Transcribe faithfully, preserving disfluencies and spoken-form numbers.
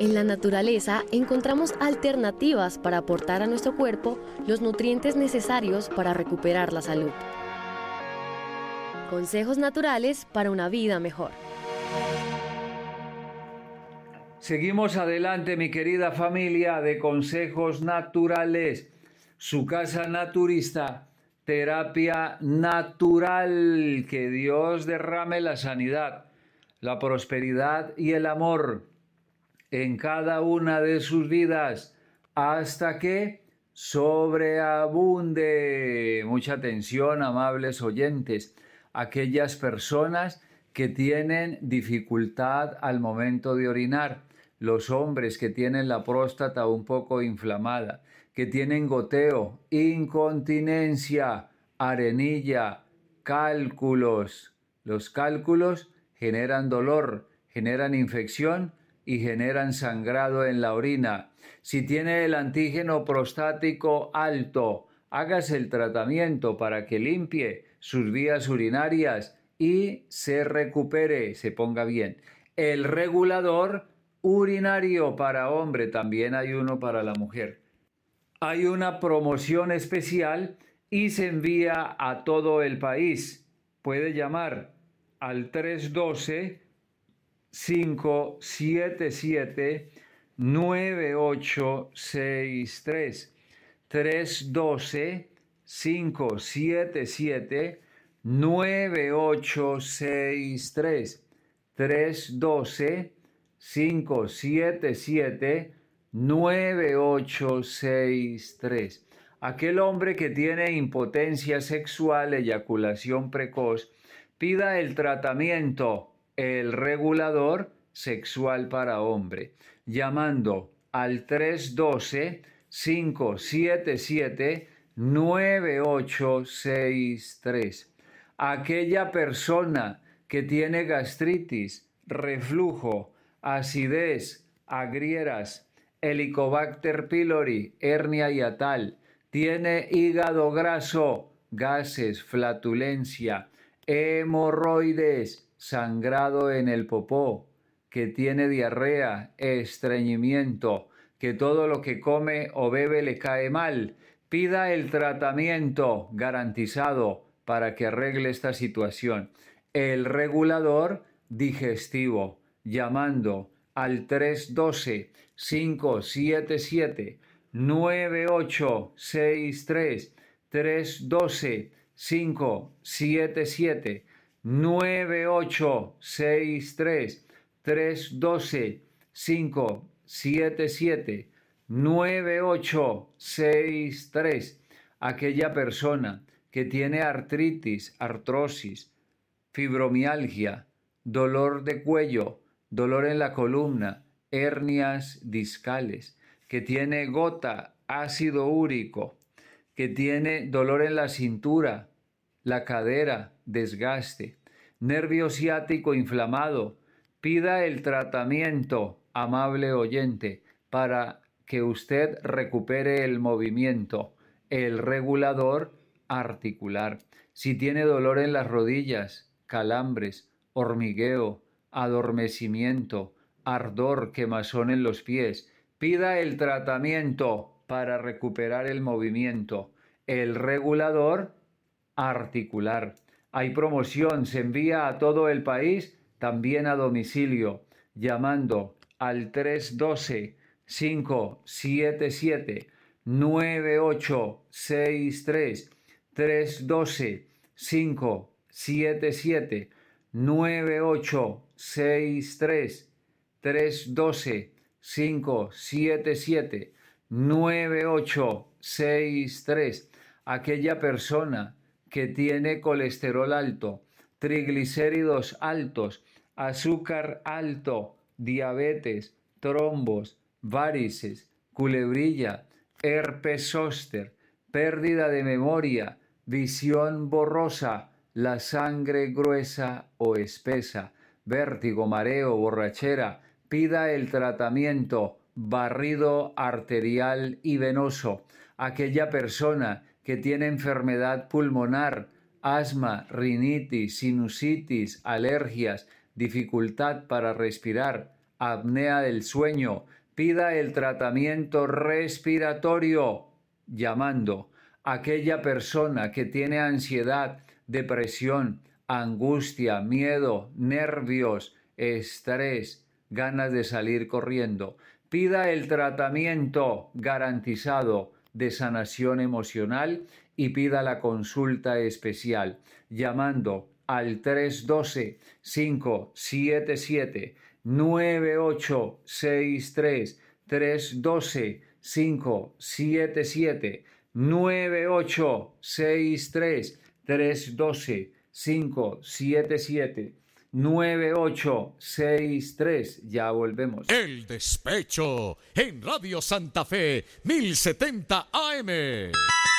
En la naturaleza encontramos alternativas para aportar a nuestro cuerpo los nutrientes necesarios para recuperar la salud. Consejos naturales para una vida mejor. Seguimos adelante, mi querida familia de Consejos Naturales. Su casa naturista, terapia natural. Que Dios derrame la sanidad, la prosperidad y el amor en cada una de sus vidas hasta que sobreabunde. Mucha atención, amables oyentes. Aquellas personas que tienen dificultad al momento de orinar, los hombres que tienen la próstata un poco inflamada, que tienen goteo, incontinencia, arenilla, cálculos. Los cálculos generan dolor, generan infección y generan sangrado en la orina. Si tiene el antígeno prostático alto, hágase el tratamiento para que limpie sus vías urinarias y se recupere, se ponga bien. El regulador urinario para hombre, también hay uno para la mujer. Hay una promoción especial y se envía a todo el país. Puede llamar al tres uno dos, cinco siete siete, nueve ocho seis tres. tres uno dos, cinco siete siete, nueve ocho seis tres. tres uno dos, cinco siete siete, nueve ocho seis tres. Aquel hombre que tiene impotencia sexual, eyaculación precoz, pida el tratamiento, el regulador sexual para hombre, llamando al tres uno dos, cinco siete siete, nueve ocho seis tres. Aquella persona que tiene gastritis, reflujo, acidez, agrieras, Helicobacter pylori, hernia hiatal, tiene hígado graso, gases, flatulencia, hemorroides, sangrado en el popó, que tiene diarrea, estreñimiento, que todo lo que come o bebe le cae mal, pida el tratamiento garantizado para que arregle esta situación. El regulador digestivo, llamando al tres uno dos, cinco siete siete, nueve ocho seis tres, tres uno dos, cinco siete siete, nueve ocho seis tres, tres uno dos, cinco siete siete, nueve ocho seis tres. Aquella persona que tiene artritis, artrosis, fibromialgia, dolor de cuello, dolor en la columna, hernias discales, que tiene gota, ácido úrico, que tiene dolor en la cintura, la cadera, desgaste, nervio ciático inflamado, pida el tratamiento, amable oyente, para que usted recupere el movimiento, el regulador articular. Si tiene dolor en las rodillas, calambres, hormigueo, adormecimiento, ardor, quemazón en los pies, pida el tratamiento para recuperar el movimiento, el regulador articular. Hay promoción, se envía a todo el país, también a domicilio, llamando al tres uno dos, cinco siete siete, nueve ocho seis tres, tres uno dos, cinco siete siete, nueve ocho seis tres, tres uno dos, cinco siete siete, nueve ocho seis tres. Aquella persona que tiene colesterol alto, triglicéridos altos, azúcar alto, diabetes, trombos, varices, culebrilla, herpes zóster, pérdida de memoria, visión borrosa, la sangre gruesa o espesa, vértigo, mareo, borrachera, pida el tratamiento, barrido arterial y venoso. Aquella persona que tiene enfermedad pulmonar, asma, rinitis, sinusitis, alergias, dificultad para respirar, apnea del sueño, pida el tratamiento respiratorio llamando a aquella persona que tiene ansiedad, depresión, angustia, miedo, nervios, estrés, ganas de salir corriendo. Pida el tratamiento garantizado de sanación emocional y pida la consulta especial llamando al tres uno dos, cinco siete siete, nueve ocho seis tres, tres uno dos, cinco siete siete, nueve ocho seis tres, tres uno dos, cinco siete siete, nueve ocho seis tres. Ya volvemos. El Despecho en Radio Santa Fe mil setenta A M.